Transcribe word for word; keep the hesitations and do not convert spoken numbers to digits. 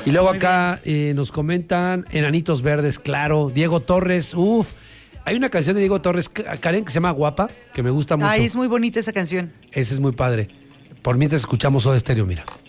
Y luego acá eh, nos comentan Enanitos Verdes, claro. Diego Torres, uff. Hay una canción de Diego Torres, Karen, que se llama Guapa, que me gusta mucho. Ay, es muy bonita esa canción. Ese es muy padre. Por mientras escuchamos Soda Stereo, mira.